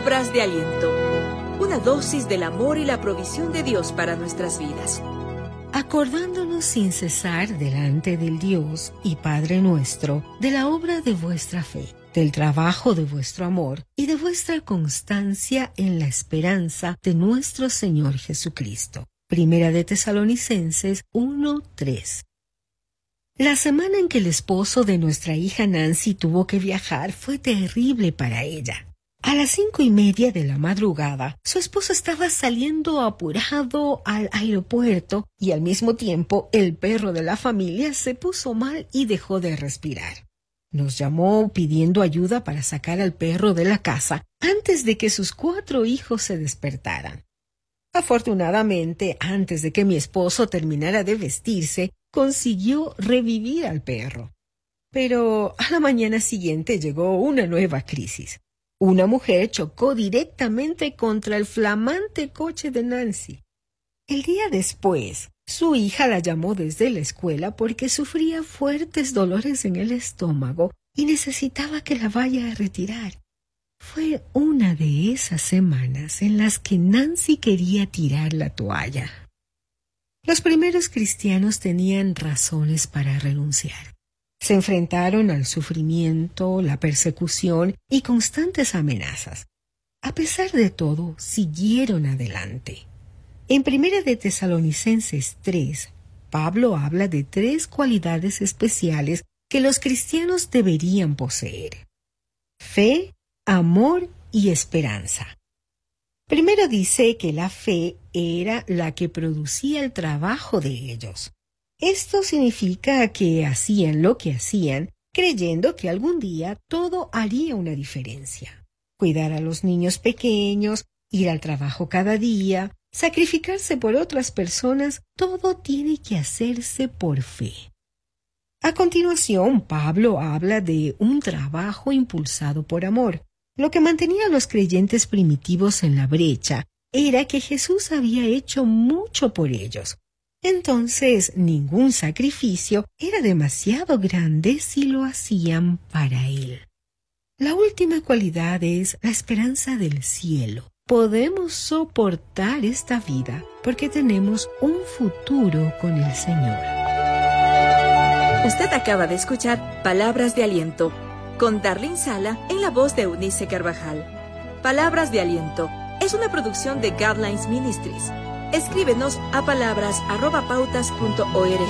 Palabras de aliento. Una dosis del amor y la provisión de Dios para nuestras vidas. Acordándonos sin cesar delante del Dios y Padre nuestro de la obra de vuestra fe, del trabajo de vuestro amor y de vuestra constancia en la esperanza de nuestro Señor Jesucristo. Primera de Tesalonicenses 1:3. La semana en que el esposo de nuestra hija Nancy tuvo que viajar fue terrible para ella. A las 5:30 de la madrugada, su esposo estaba saliendo apurado al aeropuerto y al mismo tiempo el perro de la familia se puso mal y dejó de respirar. Nos llamó pidiendo ayuda para sacar al perro de la casa antes de que sus 4 hijos se despertaran. Afortunadamente, antes de que mi esposo terminara de vestirse, consiguió revivir al perro. Pero a la mañana siguiente llegó una nueva crisis. Una mujer chocó directamente contra el flamante coche de Nancy. El día después, su hija la llamó desde la escuela porque sufría fuertes dolores en el estómago y necesitaba que la vaya a retirar. Fue una de esas semanas en las que Nancy quería tirar la toalla. Los primeros cristianos tenían razones para renunciar. Se enfrentaron al sufrimiento, la persecución y constantes amenazas. A pesar de todo, siguieron adelante. En Primera de Tesalonicenses 3, Pablo habla de 3 cualidades especiales que los cristianos deberían poseer: fe, amor y esperanza. Primero dice que la fe era la que producía el trabajo de ellos. Esto significa que hacían lo que hacían, creyendo que algún día todo haría una diferencia. Cuidar a los niños pequeños, ir al trabajo cada día, sacrificarse por otras personas, todo tiene que hacerse por fe. A continuación, Pablo habla de un trabajo impulsado por amor. Lo que mantenía a los creyentes primitivos en la brecha era que Jesús había hecho mucho por ellos. Entonces, ningún sacrificio era demasiado grande si lo hacían para Él. La última cualidad es la esperanza del cielo. Podemos soportar esta vida porque tenemos un futuro con el Señor. Usted acaba de escuchar Palabras de Aliento con Darlene Sala en la voz de Eunice Carvajal. Palabras de Aliento es una producción de Guidelines Ministries. Escríbenos a palabras@pautas.org.